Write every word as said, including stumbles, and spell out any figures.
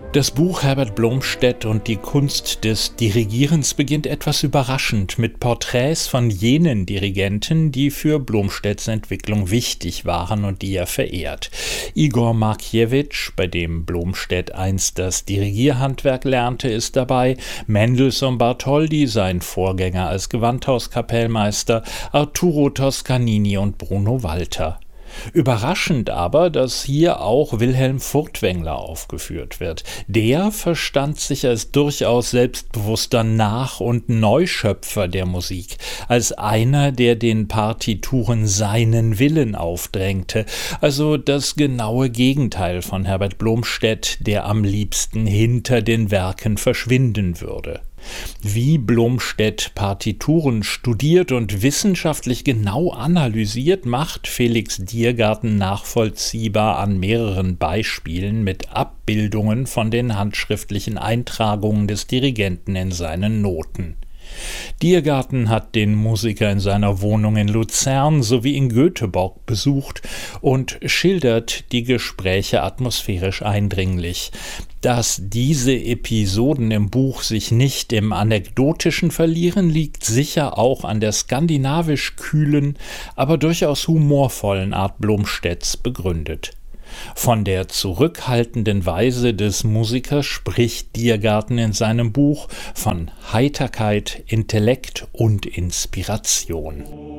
Das Buch Herbert Blomstedt und die Kunst des Dirigierens beginnt etwas überraschend mit Porträts von jenen Dirigenten, die für Blomstedts Entwicklung wichtig waren und die er verehrt. Igor Markiewicz, bei dem Blomstedt einst das Dirigierhandwerk lernte, ist dabei, Mendelssohn Bartholdy, sein Vorgänger als Gewandhauskapellmeister, Arturo Toscanini und Bruno Walter. Überraschend aber, dass hier auch Wilhelm Furtwängler aufgeführt wird. Der verstand sich als durchaus selbstbewusster Nach- und Neuschöpfer der Musik, als einer, der den Partituren seinen Willen aufdrängte, also das genaue Gegenteil von Herbert Blomstedt, der am liebsten hinter den Werken verschwinden würde. Wie Blomstedt Partituren studiert und wissenschaftlich genau analysiert, macht Felix Diergarten nachvollziehbar an mehreren Beispielen mit Abbildungen von den handschriftlichen Eintragungen des Dirigenten in seinen Noten. Diergarten hat den Musiker in seiner Wohnung in Luzern sowie in Göteborg besucht und schildert die Gespräche atmosphärisch eindringlich. Dass diese Episoden im Buch sich nicht im Anekdotischen verlieren, liegt sicher auch an der skandinavisch kühlen, aber durchaus humorvollen Art Blomstedts begründet. Von der zurückhaltenden Weise des Musikers spricht Diergarten in seinem Buch von Heiterkeit, Intellekt und Inspiration.